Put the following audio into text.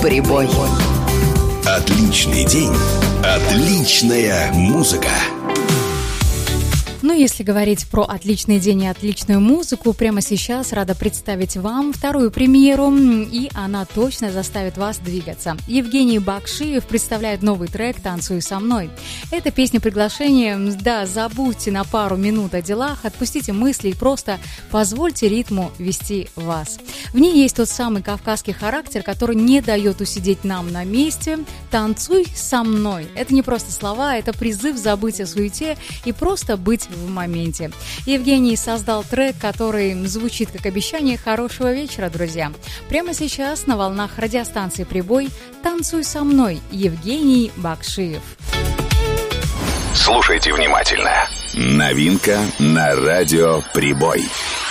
Прибой. Отличный день, отличная музыка. Ну, если говорить про отличный день и отличную музыку, прямо сейчас рада представить вам вторую премьеру, и она точно заставит вас двигаться. Евгений Бакшиев представляет новый трек «Танцуй со мной». Это песня-приглашение, да, забудьте на пару минут о делах, отпустите мысли и просто позвольте ритму вести вас. В ней есть тот самый кавказский характер, который не дает усидеть нам на месте. «Танцуй со мной». Это не просто слова, это призыв забыть о суете и просто быть в моменте. Евгений создал трек, который звучит как обещание хорошего вечера, друзья. Прямо сейчас на волнах радиостанции «Прибой» «Танцуй со мной» Евгений Бакшиев. Слушайте внимательно. Новинка на радио «Прибой».